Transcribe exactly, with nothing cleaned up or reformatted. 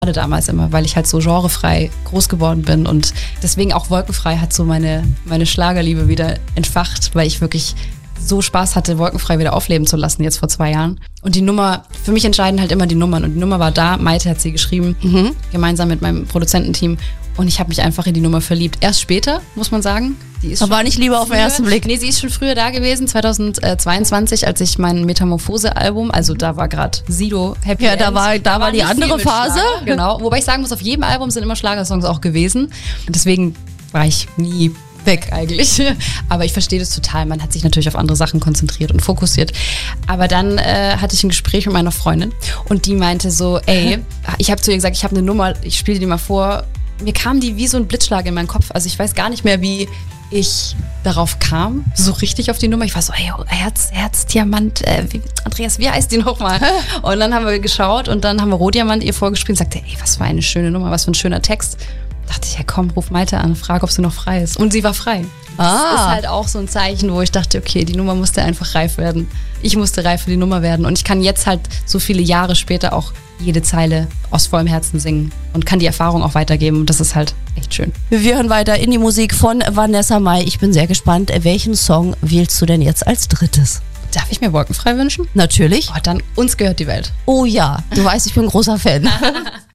damals immer, weil ich halt so genrefrei groß geworden bin und deswegen auch Wolkenfrei hat so meine, meine Schlagerliebe wieder entfacht, weil ich wirklich so Spaß hatte, Wolkenfrei wieder aufleben zu lassen, jetzt vor zwei Jahren. Und die Nummer, für mich entscheiden halt immer die Nummern und die Nummer war da, Maite hat sie geschrieben, mhm. gemeinsam mit meinem Produzententeam und ich habe mich einfach in die Nummer verliebt. Erst später, muss man sagen. Die ist Aber war nicht Liebe auf den ersten Blick? Nee, sie ist schon früher da gewesen, zweitausendzweiundzwanzig, als ich mein Metamorphose-Album, also da war gerade Sido Happy Ja, End. da war, da war die andere Phase. Schlager, genau, wobei ich sagen muss, auf jedem Album sind immer Schlagersongs auch gewesen. Und deswegen war ich nie weg eigentlich. Aber ich verstehe das total. Man hat sich natürlich auf andere Sachen konzentriert und fokussiert. Aber dann äh, hatte ich ein Gespräch mit meiner Freundin und die meinte so, ey, ich habe zu ihr gesagt, ich habe eine Nummer, ich spiele die mal vor. Mir kam die wie so ein Blitzschlag in meinen Kopf. Also ich weiß gar nicht mehr, wie ich darauf kam, so richtig auf die Nummer. Ich war so, ey, Herz, Herz, Diamant, äh, wie, Andreas, wie heißt die nochmal? Und dann haben wir geschaut und dann haben wir Rohdiamant ihr vorgespielt und sagte, ey, was für eine schöne Nummer, was für ein schöner Text. Dachte ich, ja komm, ruf Maite an, frag, ob sie noch frei ist. Und sie war frei. Ah. Das ist halt auch so ein Zeichen, wo ich dachte, okay, die Nummer musste einfach reif werden. Ich musste reif für die Nummer werden. Und ich kann jetzt halt so viele Jahre später auch jede Zeile aus vollem Herzen singen und kann die Erfahrung auch weitergeben. Und das ist halt echt schön. Wir hören weiter in die Musik von Vanessa Mai. Ich bin sehr gespannt. Welchen Song wählst du denn jetzt als drittes? Darf ich mir Wolkenfrei wünschen? Natürlich. Oh, dann Uns gehört die Welt. Oh ja, du weißt, ich bin ein großer Fan.